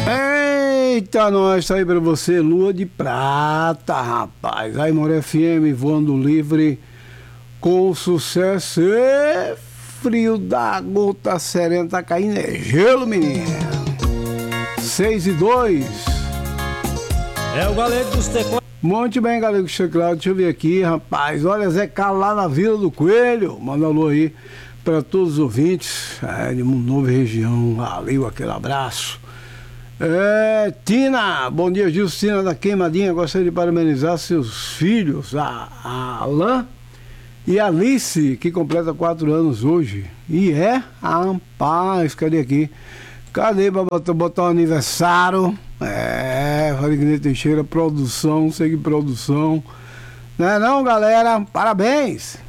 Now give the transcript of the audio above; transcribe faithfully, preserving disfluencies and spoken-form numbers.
Eita, nós, tá aí pra você, Lua de Prata, rapaz. Aí, More F M, voando livre, com sucesso. E frio da gota serena, tá caindo, é gelo, menino. Seis e dois. É o Galego dos Teclados. Muito bem, Galego dos Teclados, deixa eu ver aqui, rapaz. Olha, Zé Carlos lá na Vila do Coelho, manda alô aí pra todos os ouvintes, é, de uma nova região, valeu, aquele abraço. É, Tina, bom dia, Justina da Queimadinha, gostaria de parabenizar seus filhos, a, a Alain e a Alice, que completa quatro anos hoje. E é, rapaz, cadê aqui? Cadê pra botar, botar um aniversário? É, Wagner Teixeira, produção, segue produção. Não é não, galera? Parabéns!